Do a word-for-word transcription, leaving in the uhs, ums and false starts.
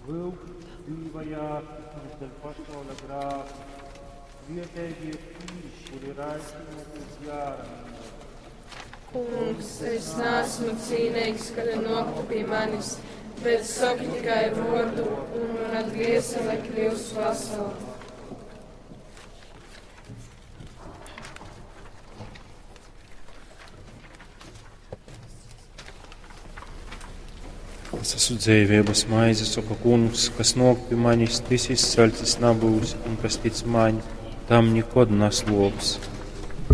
Vilks dzīvajās un dēļ pasaule grāfi, vietējie tīši, kuri raistījumus jāramina. Kungs, es neesmu cīnīgs, kad noktu pie manis, bet saki tikai vārdu, un mana dviesele kļūs vesela. Es esmu dzīvības maize, saka kungs, kas nāk pie manis, tas izsalcis nebūs, un kas tic man, tam nekad neslops.